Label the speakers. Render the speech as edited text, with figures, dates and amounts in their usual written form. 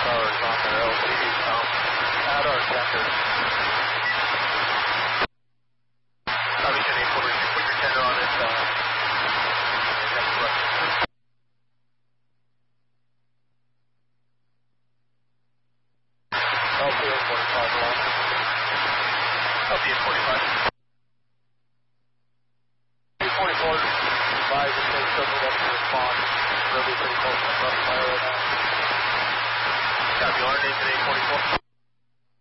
Speaker 1: cars on their LCD pump at our tender. Covington 842, put your tender on it. LPA 45 along. LPA 45. 244, advise and take something up to respond. Really pretty close to the front fire right now. Copy, our name at 844.